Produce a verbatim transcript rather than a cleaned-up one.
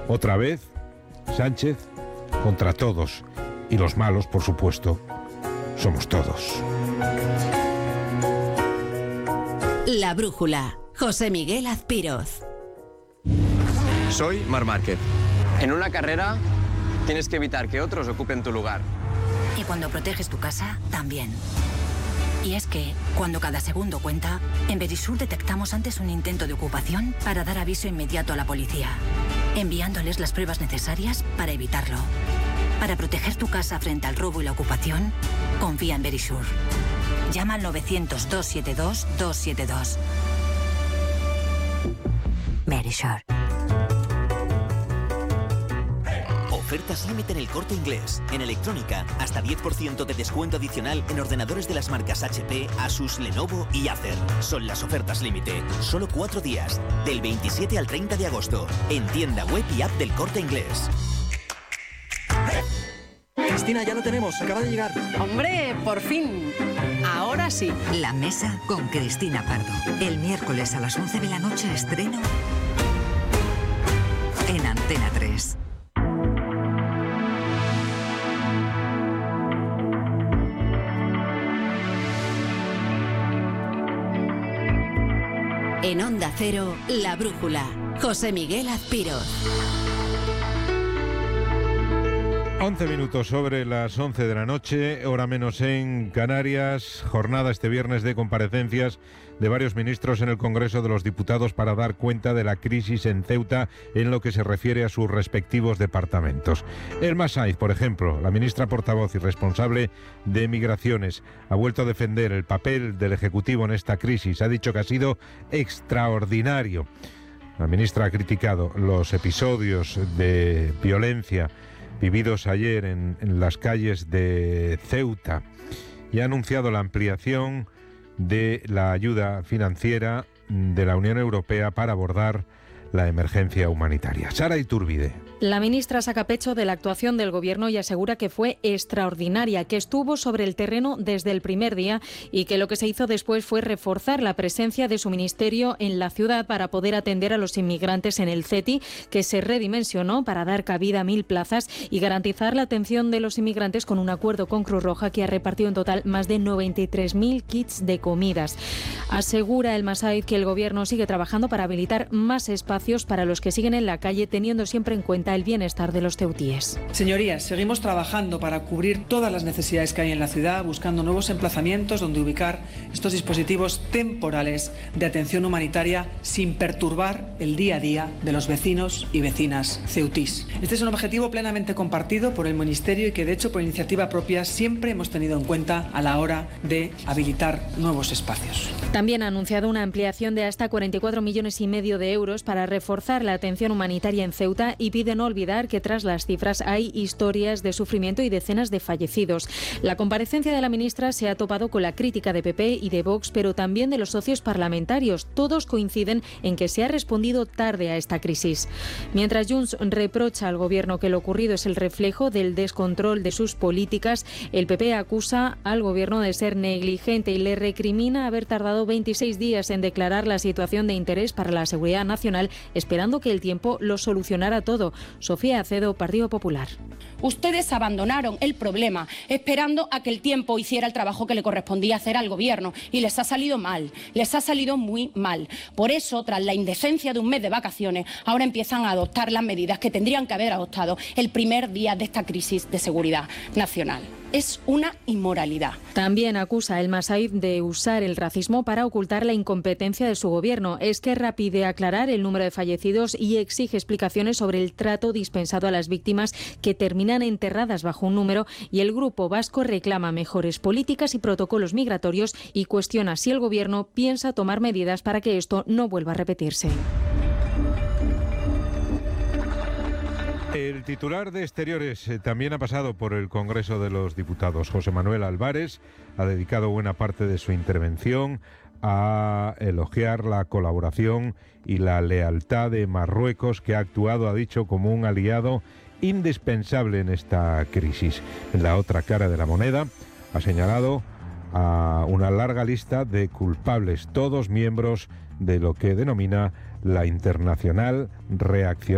Otra vez, Sánchez contra todos. Y los malos, por supuesto, somos todos. La brújula. José Miguel Azpiroz. Soy Marc Márquez. En una carrera tienes que evitar que otros ocupen tu lugar. Y cuando proteges tu casa, también. Y es que, cuando cada segundo cuenta, en Verisur detectamos antes un intento de ocupación para dar aviso inmediato a la policía, enviándoles las pruebas necesarias para evitarlo. Para proteger tu casa frente al robo y la ocupación, confía en Verisur. Llama al novecientos, doscientos setenta y dos, doscientos setenta y dos. Verisur. Ofertas límite en El Corte Inglés. En electrónica, hasta diez por ciento de descuento adicional en ordenadores de las marcas H P, Asus, Lenovo y Acer. Son las ofertas límite. Solo cuatro días. Del veintisiete al treinta de agosto. En tienda web y app del Corte Inglés. Cristina, ya lo tenemos. Acaba de llegar. Hombre, por fin. Ahora sí. La mesa con Cristina Pardo. El miércoles a las once de la noche estreno en Antena tres. En Onda Cero, La Brújula. José Miguel Azpiroz. once minutos sobre las once de la noche, hora menos en Canarias. Jornada este viernes de comparecencias de varios ministros en el Congreso de los Diputados para dar cuenta de la crisis en Ceuta en lo que se refiere a sus respectivos departamentos. Elma Saiz, por ejemplo, la ministra portavoz y responsable de Migraciones, ha vuelto a defender el papel del Ejecutivo en esta crisis. Ha dicho que ha sido extraordinario. La ministra ha criticado los episodios de violencia vividos ayer en, en las calles de Ceuta y ha anunciado la ampliación de la ayuda financiera de la Unión Europea para abordar la emergencia humanitaria. Sara Iturbide. La ministra saca pecho de la actuación del Gobierno y asegura que fue extraordinaria, que estuvo sobre el terreno desde el primer día y que lo que se hizo después fue reforzar la presencia de su ministerio en la ciudad para poder atender a los inmigrantes en el CETI, que se redimensionó para dar cabida a mil plazas y garantizar la atención de los inmigrantes con un acuerdo con Cruz Roja que ha repartido en total más de noventa y tres mil kits de comidas. Asegura Elma Saiz que el Gobierno sigue trabajando para habilitar más espacios para los que siguen en la calle, teniendo siempre en cuenta el bienestar de los ceutíes. Señorías, seguimos trabajando para cubrir todas las necesidades que hay en la ciudad, buscando nuevos emplazamientos donde ubicar estos dispositivos temporales de atención humanitaria sin perturbar el día a día de los vecinos y vecinas ceutís. Este es un objetivo plenamente compartido por el Ministerio y que, de hecho, por iniciativa propia siempre hemos tenido en cuenta a la hora de habilitar nuevos espacios. También ha anunciado una ampliación de hasta cuarenta y cuatro millones y medio de euros para reforzar la atención humanitaria en Ceuta y pide no olvidar que tras las cifras hay historias de sufrimiento y decenas de fallecidos. La comparecencia de la ministra se ha topado con la crítica de P P y de Vox, pero también de los socios parlamentarios. Todos coinciden en que se ha respondido tarde a esta crisis. Mientras Junts reprocha al Gobierno que lo ocurrido es el reflejo del descontrol de sus políticas, el P P acusa al Gobierno de ser negligente y le recrimina haber tardado veintiséis días en declarar la situación de interés para la seguridad nacional, esperando que el tiempo lo solucionara todo. Sofía Acedo, Partido Popular. Ustedes abandonaron el problema esperando a que el tiempo hiciera el trabajo que le correspondía hacer al Gobierno y les ha salido mal, les ha salido muy mal. Por eso, tras la indecencia de un mes de vacaciones, ahora empiezan a adoptar las medidas que tendrían que haber adoptado el primer día de esta crisis de seguridad nacional. Es una inmoralidad. También acusa a Elma Saiz de usar el racismo para ocultar la incompetencia de su Gobierno. Esquerra pide aclarar el número de fallecidos y exige explicaciones sobre el trato dispensado a las víctimas que terminan enterradas bajo un número, y el Grupo Vasco reclama mejores políticas y protocolos migratorios y cuestiona si el Gobierno piensa tomar medidas para que esto no vuelva a repetirse. El titular de Exteriores eh, también ha pasado por el Congreso de los Diputados. José Manuel Álvarez ha dedicado buena parte de su intervención a elogiar la colaboración y la lealtad de Marruecos, que ha actuado, ha dicho, como un aliado indispensable en esta crisis. En la otra cara de la moneda ha señalado a una larga lista de culpables, todos miembros de lo que denomina la Internacional Reacción